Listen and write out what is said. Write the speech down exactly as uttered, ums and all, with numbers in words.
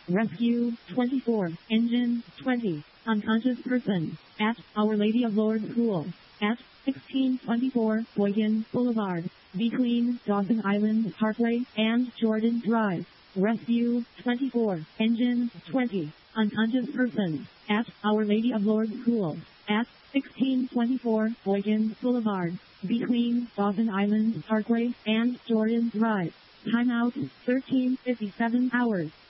Rescue twenty-four. Engine twenty. Unconscious person. At Our Lady of Lourdes School. At sixteen twenty-four Boygan Boulevard. Between Dawson Island Parkway and Jordan Drive. Rescue twenty-four. Engine twenty. Unconscious person. At Our Lady of Lourdes School. At sixteen twenty-four Boygan Boulevard. Between Dawson Island Parkway and Jordan Drive. Timeout thirteen fifty-seven hours.